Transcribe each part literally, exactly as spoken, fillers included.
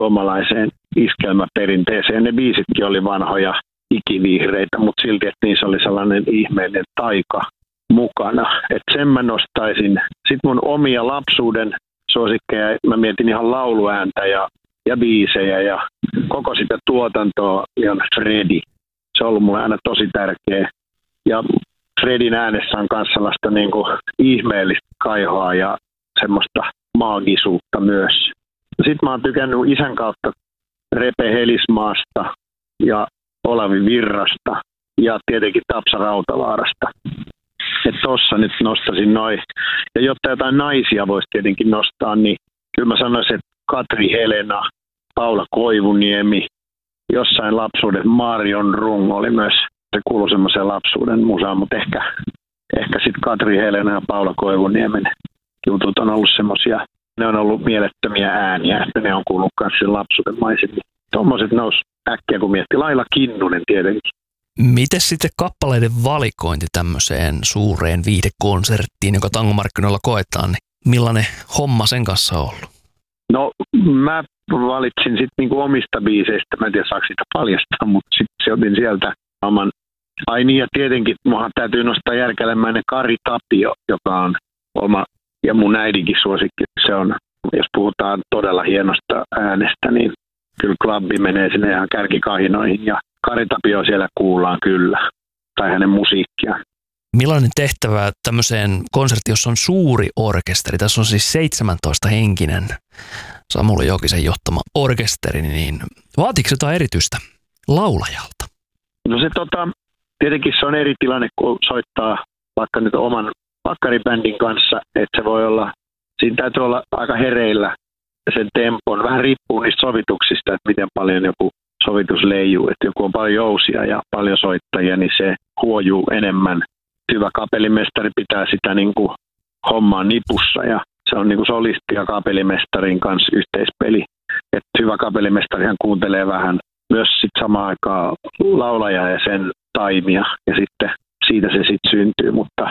suomalaiseen iskelmäperinteeseen. Ne biisitkin oli vanhoja ikivihreitä, mutta silti, että niissä oli sellainen ihmeellinen taika mukana. Että sen mä nostaisin. Sitten mun omia lapsuuden suosikkeja, mä mietin ihan lauluääntä ja, ja biisejä ja koko sitä tuotantoa, on Fredi. Se on ollut mulle aina tosi tärkeä. Ja Fredin äänessä on myös sellaista niin kuin ihmeellistä kaihoa ja semmoista maagisuutta myös. Sitten mä oon tykännyt isän kautta Repe Helismaasta ja Olavi Virrasta ja tietenkin Tapsa Rautavaarasta. Että tossa nyt nostaisin noin. Ja jotta jotain naisia voisi tietenkin nostaa, niin kyllä mä sanoisin, että Katri Helena, Paula Koivuniemi, jossain lapsuuden Marion Rung oli myös, se kuului semmoiseen lapsuuden musaan, mutta ehkä, ehkä sitten Katri Helena ja Paula Koivuniemen jutut on ollut semmoisia, ne on ollut mielettömiä ääniä, että ne on kuullut myös sen lapsuuden maisemmin. Tuommoiset nousi äkkiä, kun mietti. Laila Kinnunen tietenkin. Miten sitten kappaleiden valikointi tämmöiseen suureen viihdekonserttiin, joka tangomarkkinoilla koetaan, niin millainen homma sen kanssa on ollut? No mä valitsin sitten niinku omista biiseistä, mä en tiedä saako sitä paljastaa, mutta sitten otin sieltä oman. Ai niin, ja tietenkin muahan täytyy nostaa järkälemäinen Kari Tapio, joka on oma ja mun äidinkin suosikki. Se on, jos puhutaan todella hienosta äänestä, niin kyllä klubbi menee sinne ihan kärkikahinoihin ja Kari Tapio siellä kuullaan kyllä, tai hänen musiikkia. Millainen tehtävä tämmöiseen konserttiin, jossa on suuri orkesteri, tässä on siis seitsemäntoista henkinen Samuli Jokisen johtama orkesteri, niin vaatiiko jotain erityistä laulajalta? No se tota, tietenkin se on eri tilanne, kun soittaa vaikka nyt oman pakkaribändin kanssa, että se voi olla, siinä täytyy olla aika hereillä sen tempon, vähän riippuu niistä sovituksista, että miten paljon joku sovitus leijuu, että joku on paljon jousia ja paljon soittajia, niin se huojuu enemmän. Hyvä kapellimestari pitää sitä niin kuin hommaa nipussa ja se on niin kuin solisti ja kapellimestarin kanssa yhteispeli. Että hyvä kapellimestarihan kuuntelee vähän myös sit samaan aikaan laulajaa ja sen taimia ja sitten siitä se sitten syntyy, mutta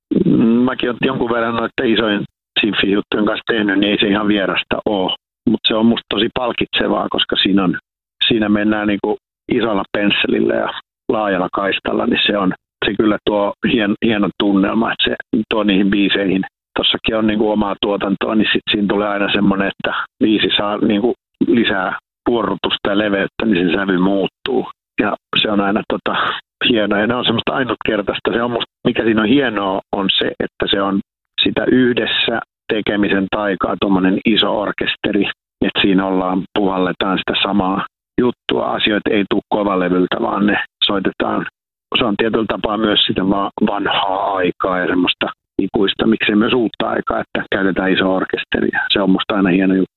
mäkin olen jonkun verran noita isojen sinfi-juttujen kanssa tehnyt, niin ei se ihan vierasta ole. Mutta se on musta tosi palkitsevaa, koska siinä, on, siinä mennään niin kuin isolla pensselillä ja laajalla kaistalla, niin se on se kyllä tuo hien, hieno tunnelma, että se tuo niihin biiseihin. Tossakin on niin kuin omaa tuotantoa, niin sit siinä tulee aina semmoinen, että biisi saa niin kuin lisää puorrutusta ja leveyttä, niin se sävy muuttuu. Ja se on aina tota, hienoa ja ne on semmoista ainutkertaista. Se on musta, mikä siinä on hienoa, on se, että se on sitä yhdessä tekemisen taikaa, tuommoinen iso orkesteri, että siinä ollaan, puhalletaan sitä samaa juttua. Asioita ei tule kovalevyltä, vaan ne soitetaan. Se on tietyllä tapaa myös sitä vanhaa aikaa ja semmoista ikuista, miksei myös uutta aikaa, että käytetään iso orkesteria. Se on musta aina hieno juttu.